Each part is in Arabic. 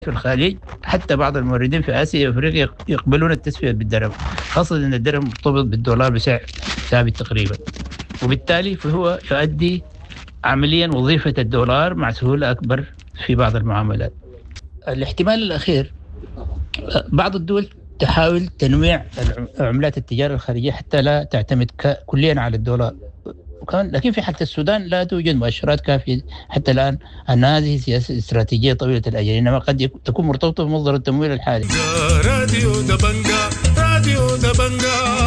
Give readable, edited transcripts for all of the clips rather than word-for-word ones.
في الخليج حتى بعض الموردين في آسيا وأفريقيا يقبلون التسوية بالدرهم، خاصة أن الدرهم مرتبط بالدولار بسعر ثابت تقريبا، وبالتالي فهو يؤدي عمليا وظيفة الدولار مع سهولة أكبر في بعض المعاملات. الاحتمال الأخير بعض الدول تحاول تنويع عملات التجارة الخارجية حتى لا تعتمد كليا على الدولار، لكن في حالة السودان لا توجد مؤشرات كافية حتى الآن أن هذه سياسة استراتيجية طويلة الأجل، إنما قد تكون مرتبطة بمصدر التمويل الحالي. راديو دبنجا راديو دبنجا.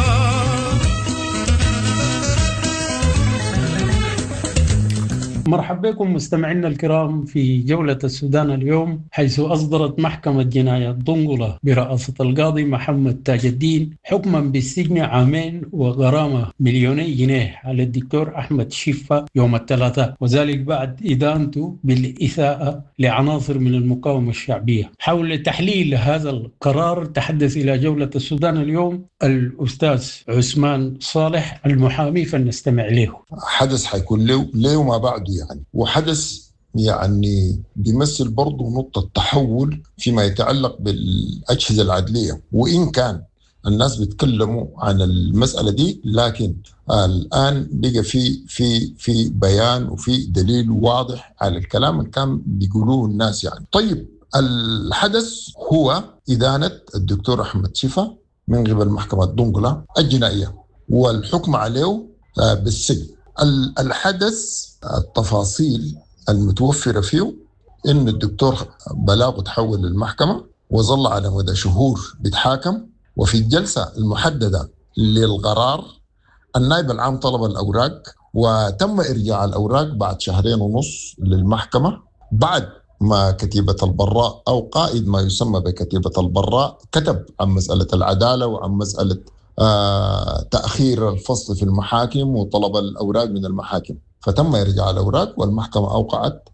مرحبا بكم مستمعينا الكرام في جولة السودان اليوم، حيث أصدرت محكمة جناية دنقلة برئاسة القاضي محمد تاج الدين حكما بالسجن 2 عام وغرامة 2,000,000 جنيه على الدكتور أحمد شفة يوم الثلاثاء، وذلك بعد إدانته بالإساءة لعناصر من المقاومة الشعبية. حول تحليل هذا القرار تحدث إلى جولة السودان اليوم الأستاذ عثمان صالح المحامي، فلنستمع له. حدث حيكون له ما بعده يعني، وحدث يعني بيمثل برضه نقطة تحول فيما يتعلق بالأجهزة العدلية، وإن كان الناس بيتكلموا عن المسألة دي، لكن الآن بقى في بيان وفي دليل واضح على الكلام اللي كان بيقولوه الناس يعني. طيب، الحدث هو إدانة الدكتور أحمد شفة من قبل محكمة دنقلة الجنائية والحكم عليه بالسجن. الحدث التفاصيل المتوفرة فيه إن الدكتور بلاغه تحول للمحكمة وظل على مدى شهور بيتحاكم، وفي الجلسة المحددة للقرار النائب العام طلب الأوراق وتم إرجاع الأوراق بعد 2.5 شهر للمحكمة، بعد ما كتيبة البراء أو قائد ما يسمى بكتيبة البراء كتب عن مسألة العدالة وعن مسألة تأخير الفصل في المحاكم وطلب الأوراق من المحاكم، فتم إرجاع الأوراق والمحكمة أوقعت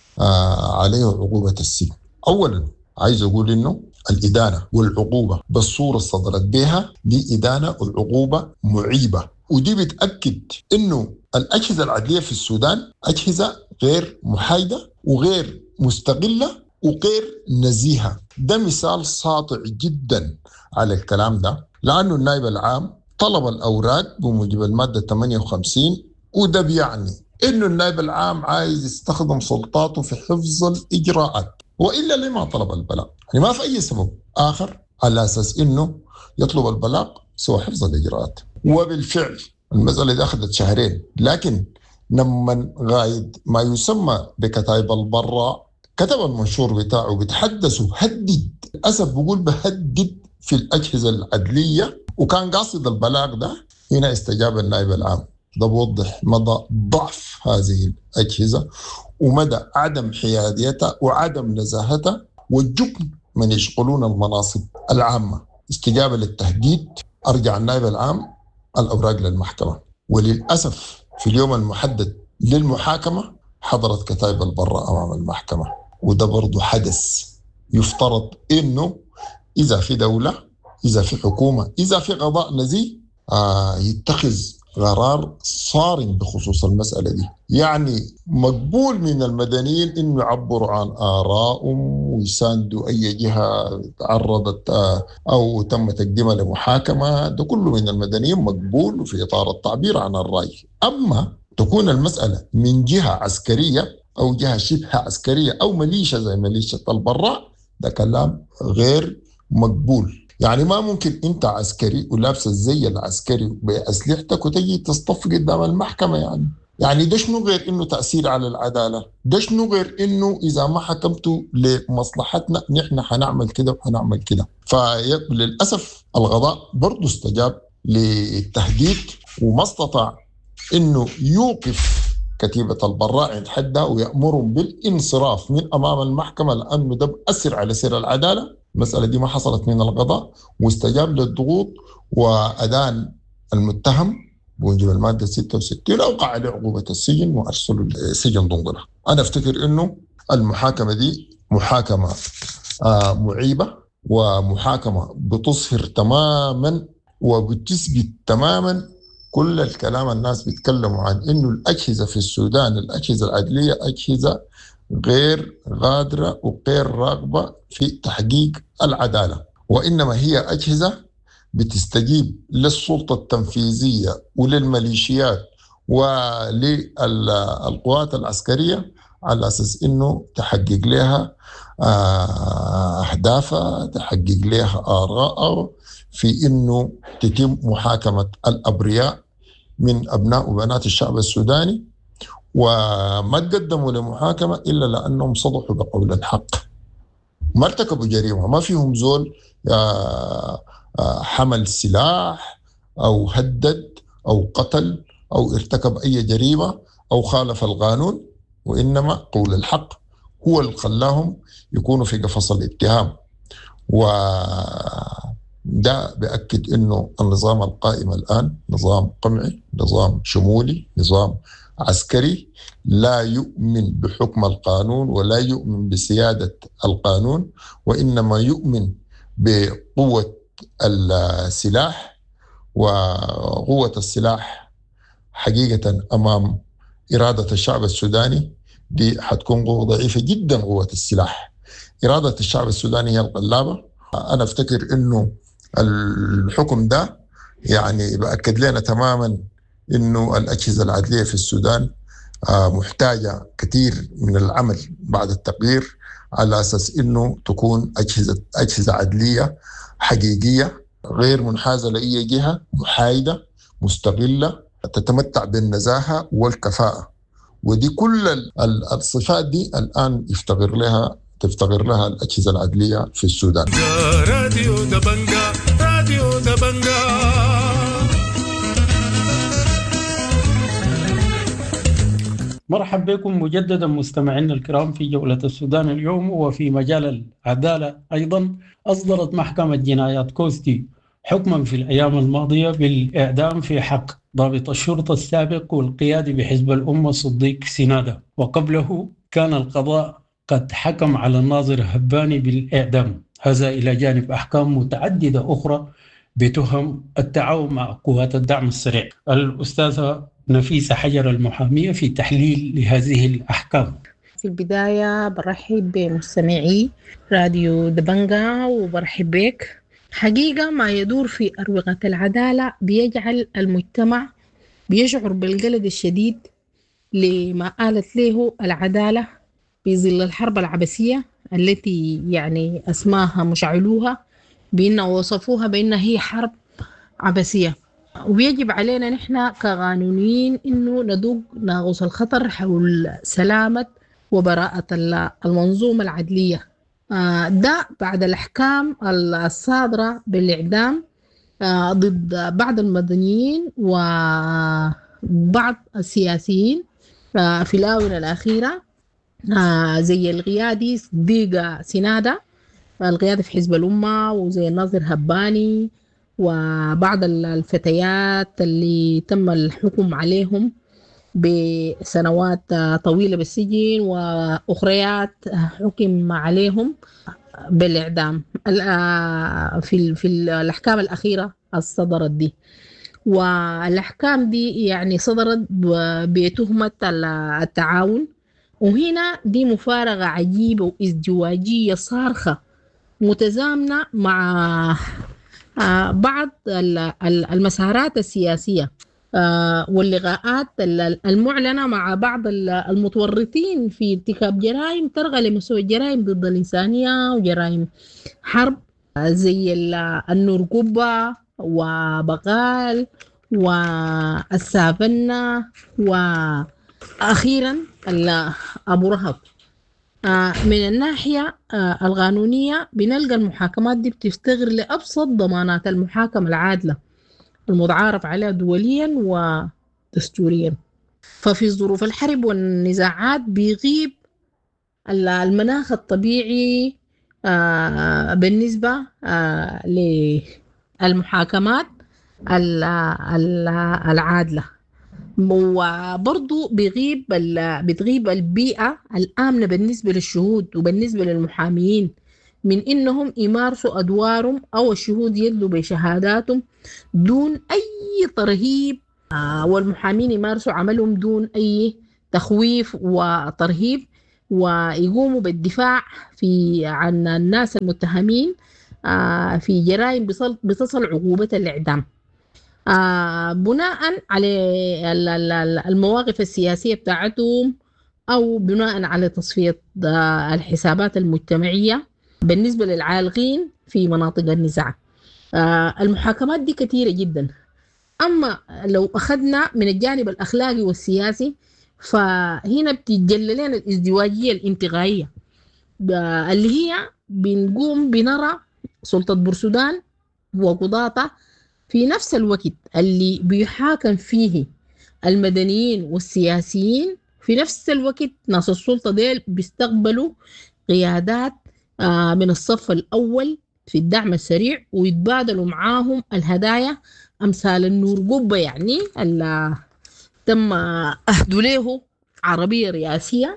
عليه عقوبة السجن. أولا عايز أقول إنه الإدانة والعقوبة بالصورة صدرت بها دي إدانة والعقوبة معيبة، ودي بتأكد إنه الأجهزة العدلية في السودان أجهزة غير محايدة وغير مستقلة وغير نزيهة. ده مثال ساطع جدا على الكلام ده، لأنه النائب العام طلب الأوراق بموجب المادة 58، وده بيعني إنه النائب العام عايز يستخدم سلطاته في حفظ الإجراءات، وإلا لما طلب البلاغ؟ يعني ما في أي سبب آخر على أساس إنه يطلب البلاغ سوى حفظ الإجراءات. وبالفعل المسألة دي أخذت 2 شهر، لكن لما غايد ما يسمى بكتائب البراء كتب المنشور بتاعه بتحدثوا هدد، للأسف بقول بهدد في الأجهزة العدلية، وكان قاصد البلاغ ده. هنا استجاب النائب العام. ده بوضح مدى ضعف هذه الأجهزة ومدى عدم حياديتها وعدم نزاهتها والجبن من يشغلون المناصب العامة. استجابة للتهديد، أرجع النائب العام الأوراق للمحكمة، وللأسف في اليوم المحدد للمحاكمة حضرت كتائب البراء أمام المحكمة. وده برضو حدث يفترض إنه إذا في دولة، إذا في حكومة، إذا في قضاء نزيه يتخذ قرار صارم بخصوص المسألة دي. يعني مقبول من المدنيين إنه يعبروا عن آرائهم ويساندوا أي جهة تعرضت أو تم تقديمها لمحاكمة، ده كله من المدنيين مقبول وفي إطار التعبير عن الرأي. أما تكون المسألة من جهة عسكرية أو جهة شبه عسكرية أو ميليشيا زي ميليشيا البراء، ده كلام غير مقبول. يعني ما ممكن انت عسكري ولابس الزي العسكري بأسلحتك وتجي تصطف قدام المحكمة. يعني ده شنو غير انه تأثير على العدالة؟ ده شنو غير انه اذا ما حكمتوا لمصلحتنا نحن حنعمل كده وحنعمل كده؟ فللأسف القضاء برضو استجاب للتهديد وما استطاع انه يوقف كتيبة البراء عند حدها ويأمرهم بالانصراف من امام المحكمة، لانه ده بأثر على سير العدالة. المسألة دي ما حصلت من القضاء، واستجاب للضغوط وأدان المتهم بموجب المادة 66 أوقع عليه عقوبة السجن وأرسله لسجن دنقلة. أنا أفتكر إنه المحاكمة دي محاكمة معيبة ومحاكمة بتصهر تماما وبتثبت تماما كل الكلام الناس بيتكلموا عن إنه الأجهزة في السودان، الأجهزة العدلية أجهزة غير غادرة وغير راغبة في تحقيق العدالة، وإنما هي أجهزة بتستجيب للسلطة التنفيذية وللميليشيات وللقوات العسكرية على أساس إنه تحقق لها أهدافها، تحقق لها آراءها في إنه تتم محاكمة الأبرياء من أبناء وبنات الشعب السوداني، وما تقدموا لمحاكمة إلا لأنهم صدحوا بقول الحق، ما ارتكبوا جريمة، ما فيهم زول حمل سلاح أو هدد أو قتل أو ارتكب أي جريمة أو خالف القانون، وإنما قول الحق هو اللي خلاهم يكونوا في قفص الاتهام. وده بأكد إنه النظام القائم الآن نظام قمعي، نظام شمولي، نظام عسكري، لا يؤمن بحكم القانون ولا يؤمن بسيادة القانون، وإنما يؤمن بقوة السلاح، وقوة السلاح حقيقة أمام إرادة الشعب السوداني دي حتكون قوة ضعيفة جدا. قوة السلاح، إرادة الشعب السوداني هي القلابة. أنا أفتكر إنه الحكم ده يعني بأكد لنا تماما إنه الأجهزة العدلية في السودان محتاجة كثير من العمل بعد التغيير على أساس إنه تكون أجهزة عدلية حقيقية غير منحازة لأي جهة، محايدة مستقلة تتمتع بالنزاهة والكفاءة، ودي كل الصفات دي الآن تفتقر لها الأجهزة العدلية في السودان. راديو دبنجا، راديو دبنجا. مرحبا بكم مجددا مستمعينا الكرام في جولة السودان اليوم. وفي مجال العدالة أيضا أصدرت محكمة جنايات كوستي حكما في الأيام الماضية بالإعدام في حق ضابط الشرطة السابق والقيادي بحزب الأمة صديق سنادة، وقبله كان القضاء قد حكم على الناظر هباني بالإعدام، هذا إلى جانب أحكام متعددة أخرى بتهم التعاون مع قوات الدعم السريع. الأستاذة نفيسة حجر المحامية في تحليل لهذه الأحكام. في البداية برحب بمستمعي راديو دبنجا وبرحب بك. حقيقة ما يدور في أروقة العدالة بيجعل المجتمع بيشعر بالقلق الشديد لما آلت له العدالة في ظل الحرب العبسية التي يعني أسماها مشعلوها بأنه وصفوها بأنها هي حرب عبسية، ويجب علينا نحن كقانونيين إنه ندوق ناقوس الخطر حول سلامة وبراءة المنظومة العدلية. ده بعد الأحكام الصادرة بالإعدام ضد بعض المدنيين وبعض السياسيين في الآونة الأخيرة، زي القيادي صديق سنادة القيادي في حزب الأمة، وزي الناظر هباني، وبعض الفتيات اللي تم الحكم عليهم بسنوات طويلة بالسجن وأخريات حكم عليهم بالإعدام في الأحكام الأخيرة الصدرت دي. والأحكام دي يعني صدرت بتهمة التعاون، وهنا دي مفارقة عجيبة وازدواجية صارخة متزامنة مع بعض المسارات السياسية واللقاءات المعلنة مع بعض المتورطين في ارتكاب جرائم ترغى لمستوى الجرائم ضد الإنسانية وجرائم حرب زي النرقبة وبقال والسافنة وأخيرا أبو رهب. من الناحية القانونية بنلقى المحاكمات دي بتفتقر لأبسط ضمانات المحاكمة العادلة المتعارف عليها دوليا ودستوريا. ففي ظروف الحرب والنزاعات بيغيب المناخ الطبيعي بالنسبة للمحاكمات العادلة، وبرضو بتغيب البيئة الآمنة بالنسبة للشهود وبالنسبة للمحاميين من إنهم يمارسوا أدوارهم أو الشهود يدلوا بشهاداتهم دون أي ترهيب، والمحامين يمارسوا عملهم دون أي تخويف وترهيب ويقوموا بالدفاع عن الناس المتهمين في جرائم بتصل عقوبة الإعدام بناء على المواقف السياسية بتاعتهم أو بناء على تصفية الحسابات المجتمعية بالنسبة للعالقين في مناطق النزاع. المحاكمات دي كثيرة جدا. أما لو أخذنا من الجانب الأخلاقي والسياسي فهنا بتتجلى لنا الازدواجية الانتقائية اللي هي بنرى سلطة بورسودان وقضاة في نفس الوقت اللي بيحاكم فيه المدنيين والسياسيين، في نفس الوقت ناس السلطة ديل بيستقبلوا قيادات من الصف الأول في الدعم السريع ويتبادلوا معاهم الهدايا أمثال النور قبة، يعني اللي تم أهدوا له عربية رئاسية،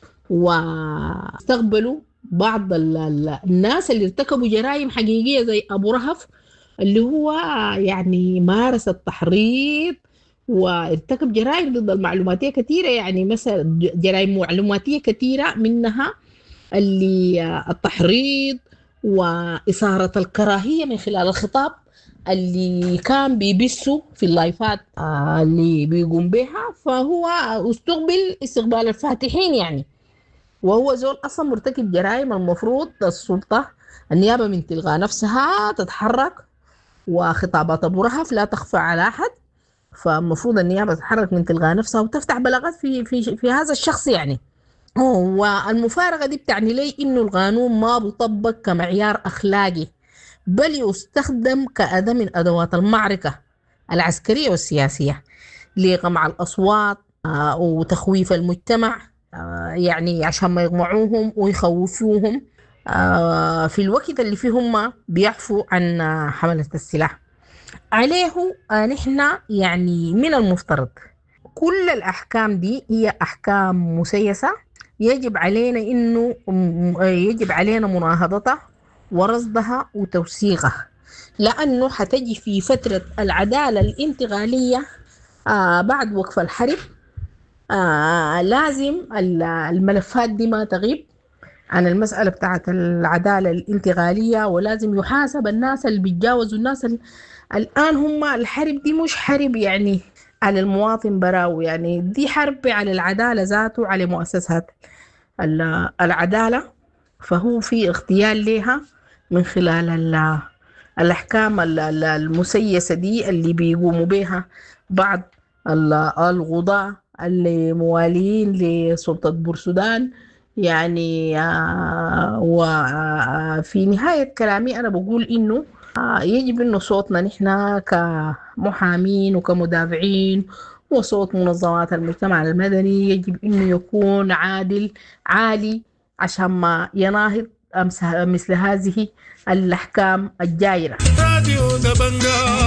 واستقبلوا بعض الناس اللي ارتكبوا جرائم حقيقية زي أبو رهف اللي هو يعني مارس التحريض وارتكب جرائم ضد المعلوماتية كثيرة، يعني مثلا جرائم معلوماتية كثيرة منها اللي التحريض وإثارة الكراهية من خلال الخطاب اللي كان بيبثوا في اللايفات اللي بيقوم بها، فهو استقبل استقبال الفاتحين يعني، وهو زول أصلا مرتكب جرائم. المفروض السلطة النيابة من تلقاء نفسها تتحرك، وخطابات أبو رهف لا تخفى على أحد، فالمفروض النيابة تتحرك من تلقاء نفسها وتفتح بلاغات في هذا الشخص يعني. والمفارقة دي بتعني لي إنه القانون ما بيطبق كمعيار أخلاقي، بل يستخدم كأداة من أدوات المعركة العسكرية والسياسية لقمع الأصوات وتخويف المجتمع، يعني عشان ما يقمعوهم ويخوفوهم في الوقت اللي فيهم بيعفوا عن حملة السلاح عليه. نحن يعني من المفترض كل الأحكام دي هي أحكام مسيسة، يجب علينا مناهضتها ورصدها وتوثيقها، لأنه حتجي في فترة العدالة الانتقالية بعد وقف الحرب لازم الملفات دي ما تغيب عن المسألة بتاعت العدالة الانتقالية، ولازم يحاسب الناس اللي بيتجاوزوا الناس الآن هم الحرب دي مش حرب يعني على المواطن براو، يعني دي حرب على العدالة ذاته، على مؤسسات العدالة، فهو في اغتيال لها من خلال الأحكام المسيسة دي اللي بيقوموا بها بعض القضاة اللي موالين لسلطة بورسودان يعني. وفي نهاية كلامي أنا بقول إنه يجب إنه صوتنا نحن كمحامين وكمدافعين وصوت منظمات المجتمع المدني يجب إنه يكون عالي عشان ما يناهض مثل هذه الأحكام الجائرة. راديو دبنجا.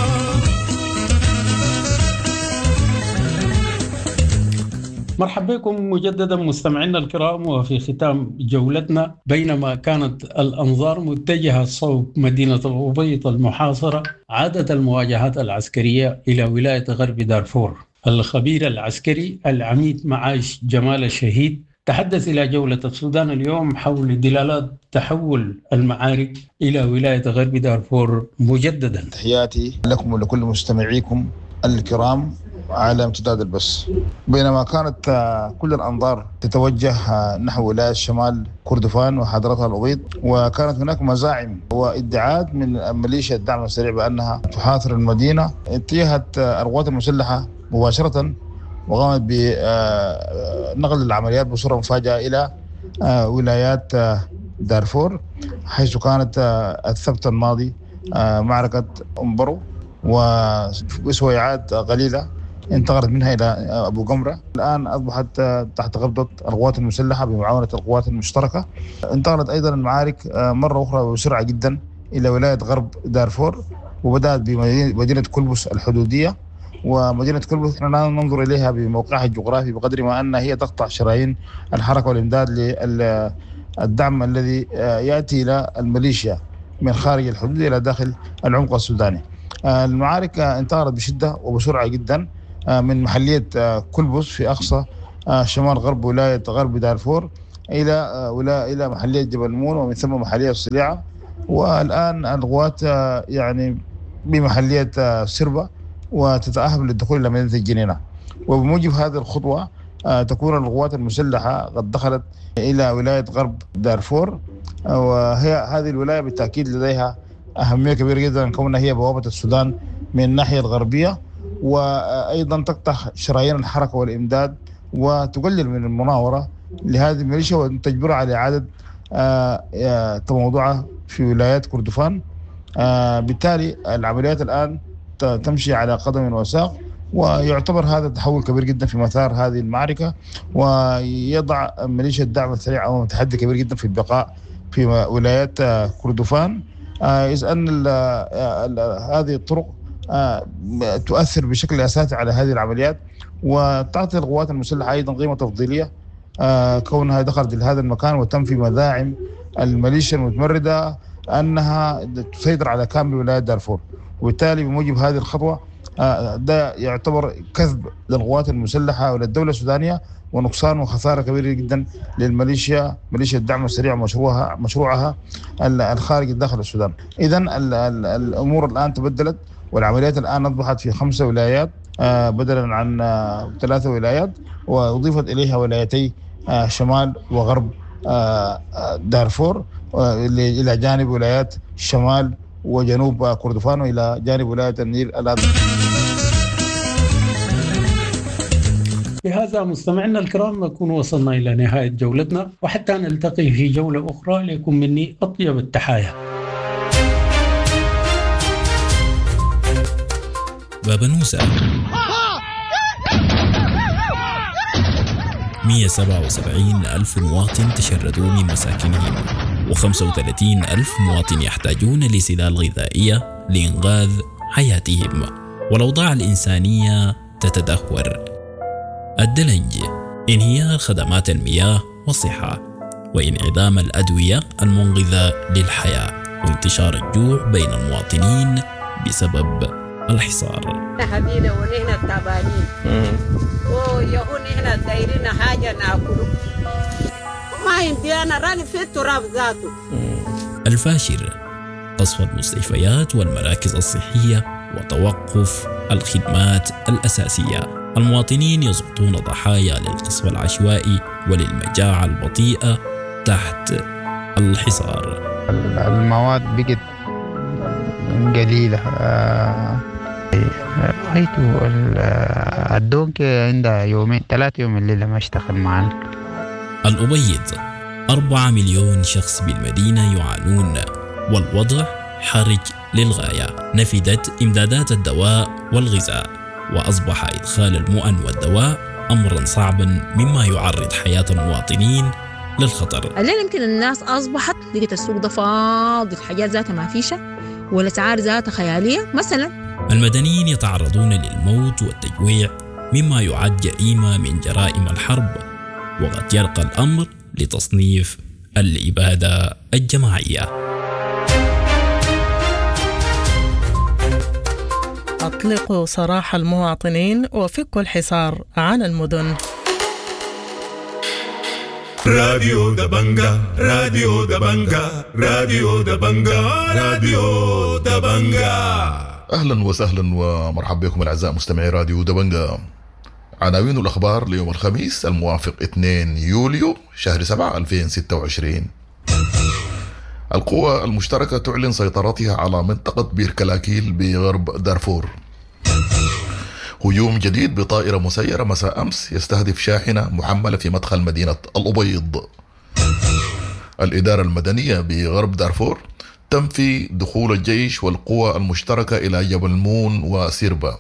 مرحبا بكم مجددا مستمعينا الكرام، وفي ختام جولتنا بينما كانت الأنظار متجهة صوب مدينة الأبيض المحاصرة عادت المواجهات العسكرية إلى ولاية غرب دارفور. الخبير العسكري العميد معاش جمال الشهيد تحدث إلى جولة السودان اليوم حول دلالات تحول المعارك إلى ولاية غرب دارفور مجددا. تحياتي لكم ولكل مستمعيكم الكرام على امتداد البث. بينما كانت كل الأنظار تتوجه نحو ولاية شمال كردفان وحضرتها الأبيض، وكانت هناك مزاعم وادعاءات من ميليشيا الدعم السريع بأنها تحاصر المدينة، اتجهت القوات المسلحة مباشرة وقامت بنقل العمليات بصورة مفاجئة إلى ولايات دارفور، حيث كانت السبت الماضي معركة أمبرو، وسويعات قليلة انتقلت منها إلى أبو قمرة. الآن أصبحت تحت قبضة القوات المسلحة بمعاونة القوات المشتركة. انتقلت أيضا المعارك مرة أخرى بسرعة جدا إلى ولاية غرب دارفور، وبدأت بمدينة كلبس الحدودية. ومدينة كلبس نحن ننظر إليها بموقعها الجغرافي بقدر ما أنها هي تقطع شرايين الحركة والإمداد للدعم الذي يأتي إلى الميليشيا من خارج الحدود إلى داخل العمق السوداني. المعارك انتقلت بشدة وبسرعة جدا من محلية كلبس في أقصى شمال غرب ولاية غرب دارفور إلى محلية جبل مون، ومن ثم محلية الصليعة، والآن القوات يعني بمحلية سربة وتتأهب للدخول إلى مدينة الجنينة. وبموجب هذه الخطوة تكون القوات المسلحة قد دخلت إلى ولاية غرب دارفور، وهي هذه الولاية بالتأكيد لديها أهمية كبيرة جدا كونها هي بوابة السودان من الناحية الغربية، وأيضا تقطع شرايين الحركة والإمداد وتقلل من المناورة لهذه الميليشيا وتجبرها على إعادة تموضعها في ولايات كردفان. بالتالي العمليات الآن تمشي على قدم وساق، ويعتبر هذا تحول كبير جدا في مسار هذه المعركة، ويضع ميليشيا الدعم السريع أمام تحدي كبير جدا في البقاء في ولايات كردفان، إذ أن هذه الطرق تؤثر بشكل أساسي على هذه العمليات، وتعطي القوات المسلحة أيضا قيمة تفضيلية كونها دخلت لهذا المكان وتنفي مذاعم الميليشيا المتمردة أنها تسيطر على كامل ولاية دارفور. وبالتالي بموجب هذه الخطوة ده يعتبر كذب للقوات المسلحة وللدولة السودانية، ونقصان وخسارة كبيرة جدا للميليشيا، ميليشيا الدعم السريع مشروعها الخارج داخل السودان. إذن الأمور الآن تبدلت، والعمليات الآن أصبحت في 5 ولايات بدلا عن 3 ولايات، وأضيفت إليها ولايتي شمال وغرب دارفور إلى جانب ولايات شمال وجنوب كردفان وإلى جانب ولاية النيل الأبيض. بهذا مستمعينا الكرام نكون وصلنا إلى نهاية جولتنا، وحتى نلتقي في جولة أخرى لكم مني أطيب التحايا. بابا نوسة 177 ألف مواطن تشردوا من مساكنهم، و35 ألف مواطن يحتاجون لسلال غذائية لإنقاذ حياتهم، والأوضاع الإنسانية تتدهور. الدلنج، انهيار خدمات المياه والصحة، وانعدام الأدوية المنقذة للحياة، وانتشار الجوع بين المواطنين بسبب الحصار. هدينا ونحن التعبانين ويهون نحن دايرين حاجة ناكله ما يمدي أنا راني في التراب ذاته. الفاشر، قصف المستشفيات والمراكز الصحية وتوقف الخدمات الأساسية. المواطنين يسقطون ضحايا للقصف العشوائي وللمجاعة البطيئة تحت الحصار. المواد بقت قليلة. رأيته الدونك عندها 2-3 يوم الليلة ما اشتغل معنا. الأبيض، 4 مليون شخص بالمدينة يعانون، والوضع حرج للغاية. نفدت إمدادات الدواء والغذاء، وأصبح إدخال المؤن والدواء أمرا صعبا مما يعرض حياة المواطنين للخطر. الليل يمكن الناس أصبحت لقيت السوق ده فاضي، الحاجات ذاتها ما فيشة والأسعار ذاتها خيالية. مثلا المدنيين يتعرضون للموت والتجويع مما يعد جريمة من جرائم الحرب، وقد يرقى الأمر لتصنيف الإبادة الجماعية. أطلقوا سراح المواطنين وفكوا الحصار عن المدن. راديو دبنجا راديو دبنجا راديو دبنجا راديو دبنجا. أهلا وسهلا ومرحبا بكم الأعزاء مستمعي راديو دبنجا. عناوين الأخبار ليوم الخميس الموافق 2 يوليو شهر 7 2026. القوى المشتركة تعلن سيطرتها على منطقة بير كلاكيل بغرب دارفور. هجوم جديد بطائرة مسيرة مساء أمس يستهدف شاحنة محملة في مدخل مدينة الأبيض. الإدارة المدنية بغرب دارفور تنفي دخول الجيش والقوى المشتركة إلى جبل مون وسيربا.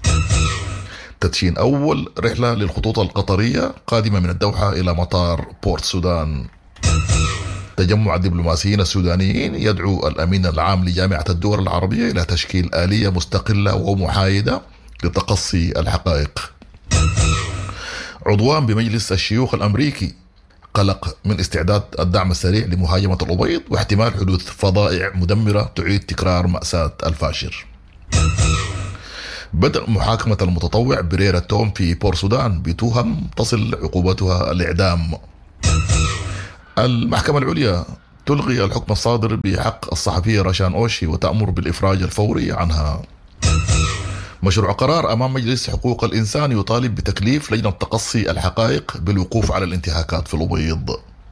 تدشين أول رحلة للخطوط القطرية قادمة من الدوحة إلى مطار بورت سودان. تجمع الدبلوماسيين السودانيين يدعو الأمين العام لجامعة الدول العربية إلى تشكيل آلية مستقلة ومحايدة لتقصي الحقائق. عضوان بمجلس الشيوخ الأمريكي قلق من استعداد الدعم السريع لمهاجمة الأبيض واحتمال حدوث فظائع مدمرة تعيد تكرار مأساة الفاشر. بدأ محاكمة المتطوع بريرة توم في بور سودان بتهم تصل عقوبتها الإعدام. المحكمة العليا تلغي الحكم الصادر بحق الصحفية رشان أوشي وتأمر بالإفراج الفوري عنها. مشروع قرار أمام مجلس حقوق الإنسان يطالب بتكليف لجنة تقصي الحقائق بالوقوف على الانتهاكات في الأبيض.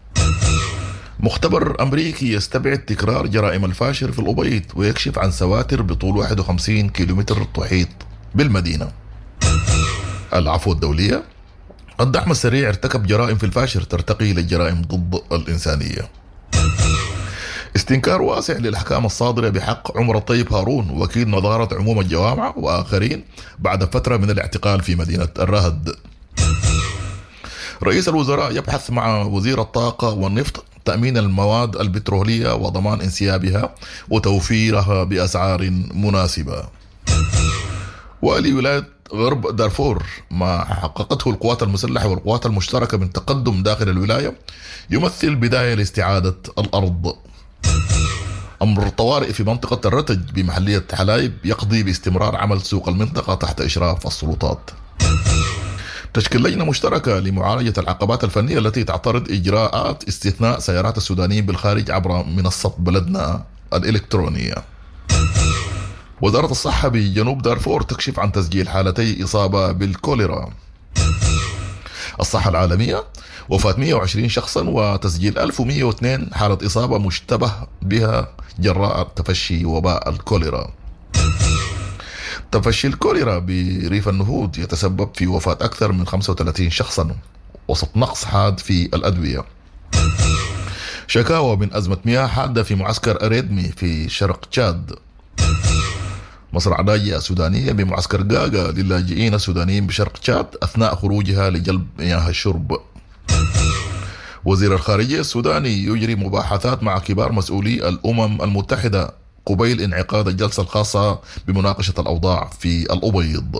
مختبر أمريكي يستبعد تكرار جرائم الفاشر في الأبيض ويكشف عن سواتر بطول 51 كيلومتر تحيط بالمدينة. العفو الدولية، الدعم السريع ارتكب جرائم في الفاشر ترتقي للجرائم ضد الإنسانية. استنكار واسع للأحكام الصادرة بحق عمر الطيب هارون وكيل نظارة عموم الجوامع وآخرين بعد فترة من الاعتقال في مدينة الرهد. رئيس الوزراء يبحث مع وزير الطاقة والنفط تأمين المواد البترولية وضمان انسيابها وتوفيرها بأسعار مناسبة. ولولاية غرب دارفور ما حققته القوات المسلحة والقوات المشتركة من تقدم داخل الولاية يمثل بداية لاستعادة الأرض. أمر طوارئ في منطقة الرتج بمحلية حلايب يقضي باستمرار عمل سوق المنطقة تحت إشراف السلطات. تشكيل لجنة مشتركة لمعالجة العقبات الفنية التي تعترض إجراءات استثناء سيارات السودانيين بالخارج عبر منصة بلدنا الإلكترونية. وزارة الصحة بجنوب دارفور تكشف عن تسجيل حالتي إصابة بالكوليرا. الصحة العالمية وفاة 120 شخصا وتسجيل 1102 حالة إصابة مشتبه بها جراء تفشي وباء الكوليرا. تفشي الكوليرا بريف النهود يتسبب في وفاة أكثر من 35 شخصا وسط نقص حاد في الأدوية. شكاوى من أزمة مياه حادة في معسكر أريدمي في شرق تشاد. مصرع لاجئة سودانية بمعسكر قاقا للاجئين السودانيين بشرق تشاد أثناء خروجها لجلب مياه الشرب. وزير الخارجية السوداني يجري مباحثات مع كبار مسؤولي الأمم المتحدة قبيل انعقاد الجلسة الخاصة بمناقشة الأوضاع في الأبيض.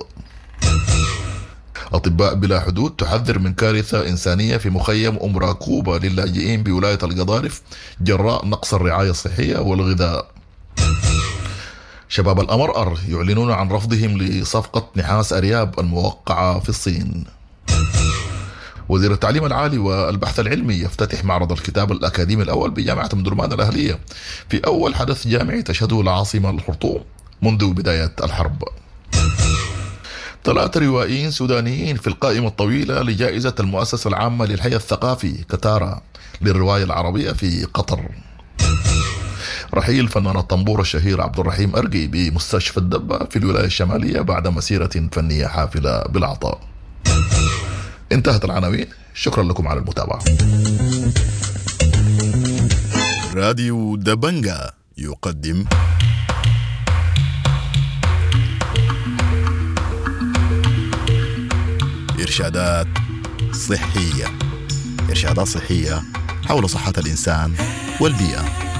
أطباء بلا حدود تحذر من كارثة إنسانية في مخيم أم راكوبة للاجئين بولاية القضارف جراء نقص الرعاية الصحية والغذاء. شباب الأمرأر يعلنون عن رفضهم لصفقة نحاس أرياب الموقعة في الصين. وزير التعليم العالي والبحث العلمي يفتتح معرض الكتاب الأكاديمي الأول بجامعة مدرمان الأهلية في أول حدث جامعي تشهده العاصمة الخرطوم منذ بداية الحرب. 3 روائيين سودانيين في القائمة الطويلة لجائزة المؤسسة العامة للحي الثقافي كتارا للرواية العربية في قطر. رحيل فنان الطنبور الشهير عبد الرحيم أرقي بمستشفى الدبة في الولاية الشمالية بعد مسيرة فنية حافلة بالعطاء. انتهت العناوين، شكرا لكم على المتابعة. راديو دبنجا يقدم إرشادات صحية. إرشادات صحية حول صحة الإنسان والبيئة.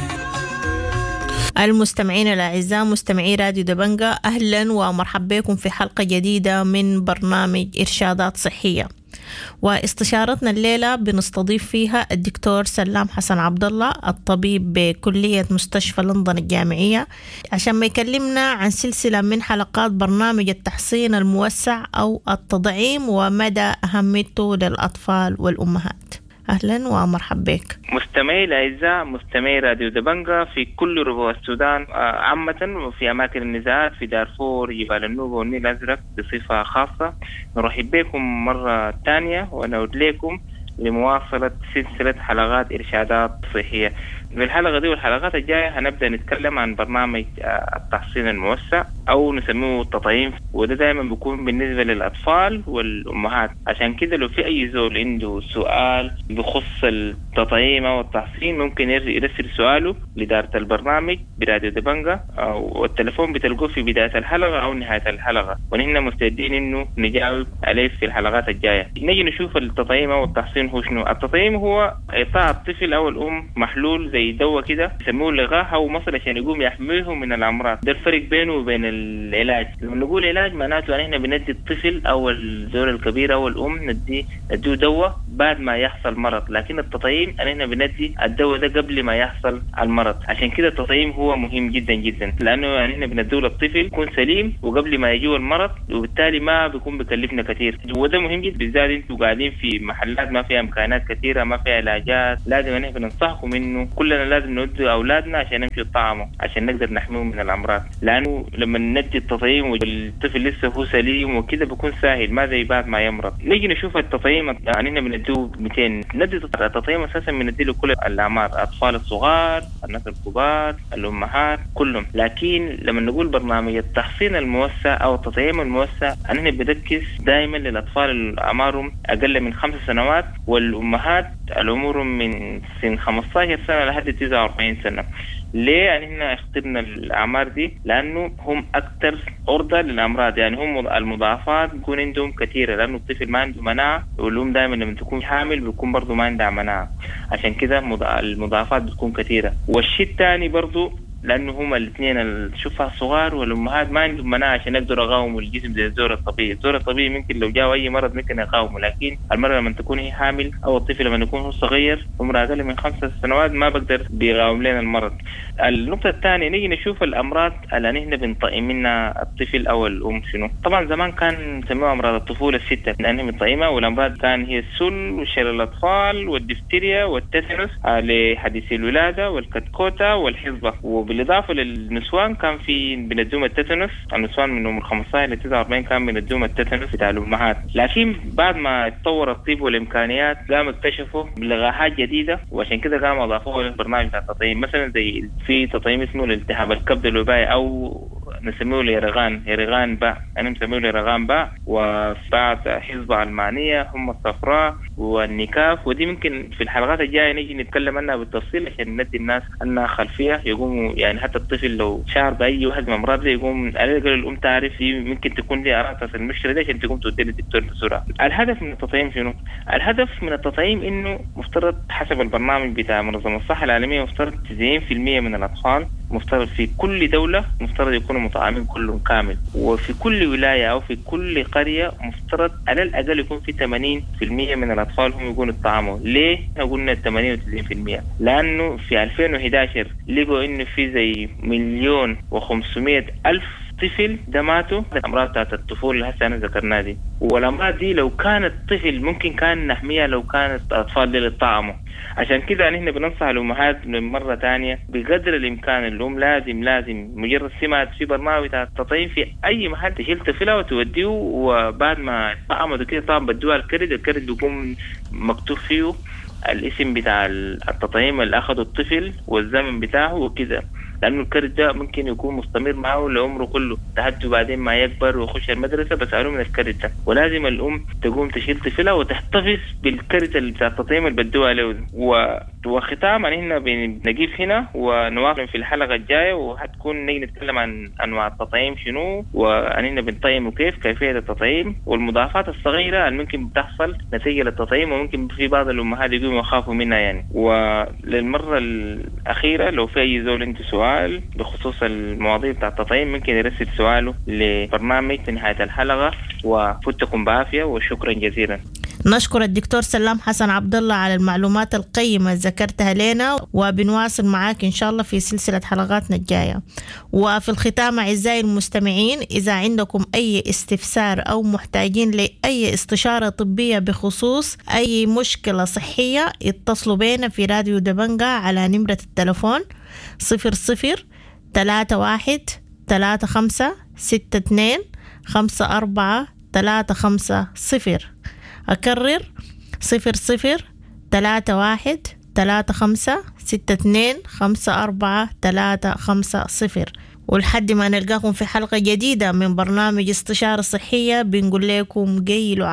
المستمعين الأعزاء مستمعي راديو دبنجا، أهلا ومرحبا بكم في حلقة جديدة من برنامج إرشادات صحية. واستشارتنا الليلة بنستضيف فيها الدكتور سلام حسن عبد الله الطبيب بكلية مستشفى لندن الجامعية عشان ما يكلمنا عن سلسلة من حلقات برنامج التحصين الموسع أو التضعيم ومدى أهميته للأطفال والأمهات. أهلا ومرحبا بك مستمعي الأعزاء، مستمعي راديو دبنجا في كل ربوع السودان عامة وفي أماكن النزاعات في دارفور جبال النوبة والنيل الأزرق بصفة خاصة. نرحب بكم مرة تانية ونعود لكم لمواصلة سلسلة حلقات إرشادات صحية. في الحلقة دي والحلقات الجاية هنبدأ نتكلم عن برنامج التحصين الموسع أو نسميه التطعيم، وده دائما بيكون بالنسبة للأطفال والأمهات. عشان كده لو في أي زول عنده سؤال بخص التطعيم أو التحصين ممكن يرسل سؤاله لإدارة البرنامج براديو دبنجا، والتلفون بتلقوه في بداية الحلقة أو نهاية الحلقة، ونحن مستعدين إنه نجاوب عليه في الحلقات الجاية. نجي نشوف التطعيم أو التحصين هو شنو. التطعيم هو إعطاء الطفل أو الأم محلول زي دواء كده يسموه لقاح أو مصل عشان يقوم يحميهم من الأمراض. ده الفرق بينه وبين العلاج. لما نقول علاج معناته أن احنا بندي الطفل أو الزول الكبير أو الأم نديه دواء بعد ما يحصل مرض، لكن التطعيم أننا بندي الدواء ده قبل ما يحصل المرض. عشان كده التطعيم هو مهم جدا جدا، لأنه أننا بنديه للطفل يكون سليم وقبل ما يجيه المرض، وبالتالي ما بيكون بكلفنا كثير. وده مهم جدا بالذات انتوا قاعدين في محلات ما فيها امكانات كثيره، ما فيها علاجات. لازم نحن ننصحكم انه كلنا لازم ندي اولادنا عشان نمشي الطعام، عشان نقدر نحميهم من الامراض. لانه لما ندي التطعيم والطفل لسه هو سليم وكده بيكون سهل، ما زي بعد ما يمرض. نيجي نشوف التطعيم، يعني احنا بنديه 200 ندي التطعيم اساسا بندي له كل الاعمار، الاطفال الصغار، الناس الكبار، الامهات، كلهم. لكن لما نقول برنامج التحصين الموسع او التطعيم الموسع، احنا بنركز دائما للاطفال اللي اعمارهم اقل من 5 سنوات، والامهات العمرهم من سن 15 سنه لحد 49 سنه. ليه يعني احنا اخترنا الاعمار دي؟ لانه هم اكثر عرضه للامراض، يعني هم المضاعفات بيكون عندهم كثيره، لانه الطفل ما عنده مناعه، والام دائما لما تكون حامل بيكون برضه ما عندها مناعه، عشان كده المضاعفات بتكون كثيره. والشيء الثاني برضه لانه هما الاثنين الشفع الصغار والامهات ما عندهم مناعه عشان يقدروا يقاوموا الجسم زي الزور الطبيعي. الزور الطبيعي ممكن لو جاء اي مرض ممكن يقاومه، لكن المرأة لما تكون هي حامل او الطفل لما يكون هو صغير عمره اقل من 5 سنوات ما بقدر بيقاوم لنا المرض. النقطه الثانيه نيجي نشوف الامراض اللي نحن بنطعم منها الطفل او الام شنو. طبعا زمان كان نسميها امراض الطفوله السته لانها بنطعمها، والامراض كان هي السل وشلل الاطفال والدفتيريا والتيتانوس لحديث الولاده والكتكوتا والحصبه. بالإضافة للنسوان كان في بندوم التيتانوس، النسوان من عمر 15 ل 49 كان بندوم التيتانوس بتاع الأمهات. لكن بعد ما تطور الطب والإمكانيات قاموا اكتشفوا لقاحات جديدة، وعشان كده قاموا أضافوها للبرنامج بتاع التطعيم. مثلا زي في تطعيم اسمه الالتهاب الكبد الوبائي أو نسميه هيرغان باء، أنا مسميه هيرغان باء، وبعد حصبة علمانية هم الصفراء والنكاف. ودي ممكن في الحلقات الجاية نيجي نتكلم عنها بالتفصيل عشان ندي الناس أنها خلفية يقوموا، يعني حتى الطفل لو شعر بأي واحد من الأمراض دي يقوم على الأقل الأم تعرف دي ممكن تكون لها أعراض المشكلة دي عشان تقوم تودي للدكتور بسرعة. الهدف من التطعيم شنو؟ الهدف من التطعيم إنه مفترض حسب البرنامج بتاع منظمة الصحة العالمية مفترض 90% من الأطفال مفترض في كل دولة مفترض يكونوا مطعمين كلهم كامل، وفي كل ولاية أو في كل قرية مفترض على الأقل يكون في 80% من الأطفال هم يكونوا يطعموا. ليه قلنا 80 و90%؟ لأنه في 2011 لقوا إنه في زي 1,500,000 طفل ده ماتوا الأمراض بتاعت الطفولة اللي هسه أنا ذكرناها دي. والأمراض دي لو كانت طفل ممكن كان نحميها لو كانت أطفال دي للطعام. عشان كده نحن بننصح الأمهات مرة تانية بقدر الإمكان الأم لازم مجرد سمعت في برنامج بتاع التطعيم في أي محل تشيل طفلها وتوديه، وبعد ما يطعموا كده طبعا بدوها الكرت بيكون مكتوب فيه الاسم بتاع التطعيم اللي أخذه الطفل والزمن بتاعه وكده، لأنه الكرت ده ممكن يكون مستمر معه لعمره كله لحد بعدين ما يكبر ويخش المدرسة بس علوم من الكرت ده. ولازم الأم تقوم تشيل طفلها وتحتفظ بالكرت اللي بتاع التطعيم اللي بدوها له. وختاما هنا بنجيب هنا ونواصل في الحلقة الجاية، وهتكون نيجي نتكلم عن أنواع التطعيم شنو، وأننا بنطعم كيفية التطعيم والمضاعفات الصغيرة اللي ممكن بتحصل نتيجة للتطعيم، وممكن في بعض الأمهات يقوموا يخافوا منها يعني. وللمرة الأخيرة لو في أي زول عنده سؤال بخصوص المواضيع بتاع التطعيم ممكن يرسل سؤاله لبرنامج في نهاية الحلقة، وفتكم بعافية وشكرا جزيلا. نشكر الدكتور سلام حسن عبد الله على المعلومات القيمة ذكرتها لنا، وبنواصل معاك إن شاء الله في سلسلة حلقاتنا الجاية. وفي الختام أعزائي المستمعين، إذا عندكم أي استفسار أو محتاجين لأي استشارة طبية بخصوص أي مشكلة صحية اتصلوا بينا في راديو دبنجة على نمرة التلفون 00-31-35-62-54-350. أكرر 00-31-35-62-54-350. ولحد ما نلقاكم في حلقة جديدة من برنامج استشارة صحية بنقول لكم قيلوا